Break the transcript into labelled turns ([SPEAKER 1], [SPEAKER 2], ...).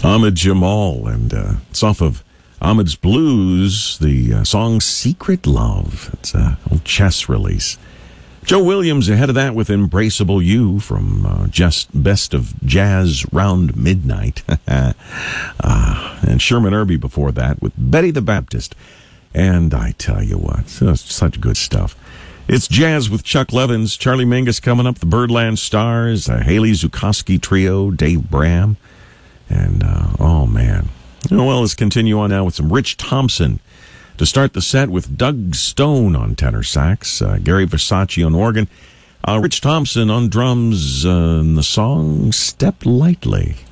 [SPEAKER 1] Ahmed Jamal, and it's off of Ahmed's Blues, the song Secret Love. It's an old Chess release. Joe Williams ahead of that with Embraceable You from just Best of Jazz Round Midnight. And Sherman Irby before that with Betty the Baptist. And I tell you what, such good stuff. It's Jazz with Chuck Levins, Charlie Mingus coming up, the Birdland Stars, Haley Zukowski Trio, Dave Bram. And, oh man. Well, let's continue on now with some Rich Thompson. To start the set with Doug Stone on tenor sax, Gary Versace on organ, Rich Thompson on drums, and the song Step Lightly.